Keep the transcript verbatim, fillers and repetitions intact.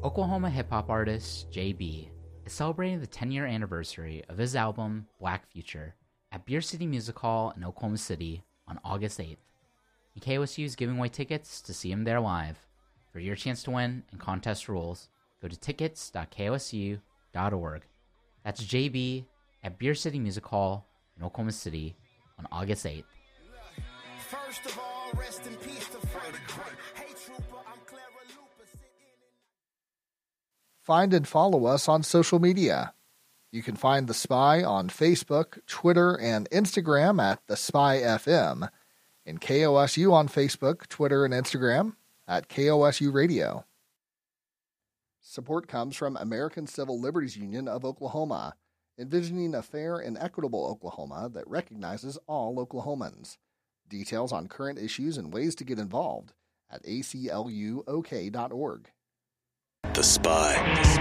Oklahoma hip-hop artist J B is celebrating the ten-year anniversary of his album Black Future at Beer City Music Hall in Oklahoma City on August eighth. And K O S U is giving away tickets to see him there live. For your chance to win and contest rules, go to tickets dot k o s u dot org. That's J B at Beer City Music Hall in Oklahoma City on August eighth. First of all, rest in peace to Freddie Gray. Hey, trooper, I'm Clara Lupa, sitting in... Find and follow us on social media. You can find The Spy on Facebook, Twitter, and Instagram at The Spy F M, and K O S U on Facebook, Twitter, and Instagram at K O S U Radio. Support comes from American Civil Liberties Union of Oklahoma, envisioning a fair and equitable Oklahoma that recognizes all Oklahomans. Details on current issues and ways to get involved at A C L U O K dot org. The Spy.